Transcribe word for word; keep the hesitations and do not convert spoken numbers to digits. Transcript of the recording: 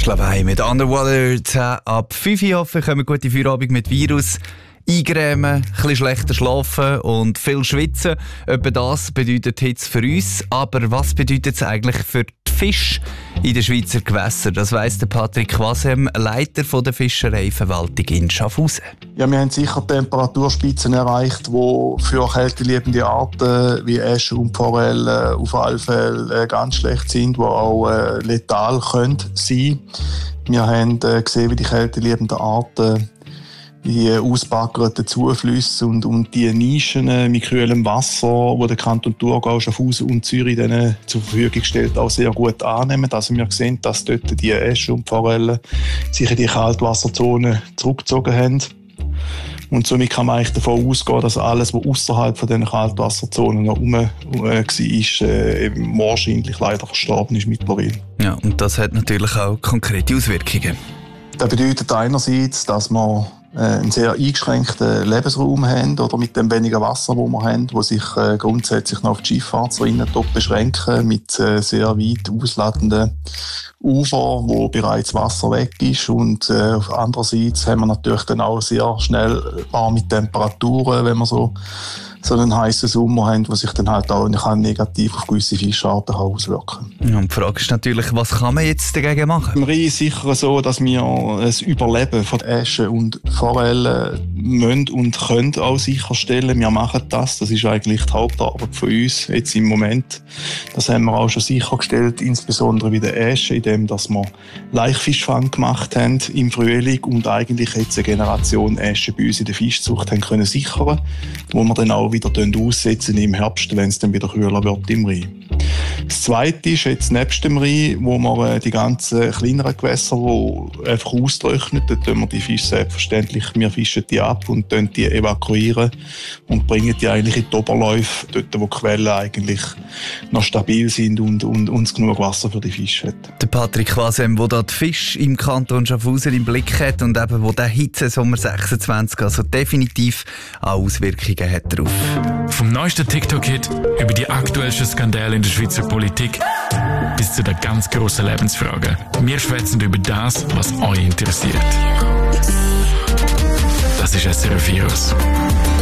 Schlawei mit Underwater zehn ab fünf Uhr. Hoffe, kommen gute Feierabend mit Virus. Eingrämen, ein bisschen schlechter schlafen und viel schwitzen. Etwa das bedeutet Hitze für uns. Aber was bedeutet es eigentlich für die Fische in den Schweizer Gewässern? Das weiss der Patrick Quasem, Leiter von der Fischereiverwaltung in Schaffhausen. Ja, wir haben sicher Temperaturspitzen erreicht, die für kälteliebende Arten wie Äsche und Forellen auf alle Fälle ganz schlecht sind, die auch äh, letal können sein. Wir haben äh, gesehen, wie die kälteliebenden Arten die ausbaggerten Zuflüsse und, und die Nischen mit kühlem Wasser, die der Kanton Thurgau, Schaffhausen und Zürich denen zur Verfügung stellt, auch sehr gut annehmen. Also wir sehen, dass dort die Äsche und Forellen sich in die Kaltwasserzone zurückgezogen haben. Und somit kann man eigentlich davon ausgehen, dass alles, was außerhalb von diesen Kaltwasserzonen noch rum äh, war, äh, eben wahrscheinlich leider verstorben ist mittlerweile. Ja, und das hat natürlich auch konkrete Auswirkungen. Das bedeutet einerseits, dass wir einen sehr eingeschränkten Lebensraum haben oder mit dem wenigen Wasser, das wir haben, wo sich äh, grundsätzlich noch auf die Schifffahrtsrinnen beschränken, mit äh, sehr weit ausladenden Ufern, wo bereits Wasser weg ist. Und äh, auf andererseits haben wir natürlich dann auch sehr schnell warme Temperaturen, wenn wir so so einen heißen Sommer haben, der sich dann halt auch negativ auf gewisse Fischarten auswirken kann. Ja, und die Frage ist natürlich, was kann man jetzt dagegen machen? Im Rhein ist sicher so, dass wir das Überleben von Äschen und Forellen müssen und können auch sicherstellen. Wir machen das. Das ist eigentlich die Hauptarbeit von uns jetzt im Moment. Das haben wir auch schon sichergestellt, insbesondere bei den Äschen, indem dass wir Laichfischfang gemacht haben im Frühling und eigentlich jetzt eine Generation Äschen bei uns in der Fischzucht haben können sichern, wo wir dann auch wieder aussetzen im Herbst, wenn es dann wieder kühler wird im Rhein. Das Zweite ist jetzt nebst dem Rhein, wo wir die ganzen kleineren Gewässer, die einfach austrocknen, dort tun wir die Fische selbstverständlich, wir fischen die ab und tun die evakuieren und bringen die eigentlich in die Oberläufe, dort wo die Quellen eigentlich noch stabil sind und, und uns genug Wasser für die Fische hat. Der Patrick Quasem, der da die Fische im Kanton Schaffhausen im Blick hat und eben, wo der Hitzesommer sechsundzwanzig also definitiv auch Auswirkungen hat drauf. Vom neuesten TikTok-Hit über die aktuellsten Skandale in der Schweizer Politik bis zu der ganz grossen Lebensfrage. Wir schwätzen über das, was euch interessiert. Das ist S R F Virus.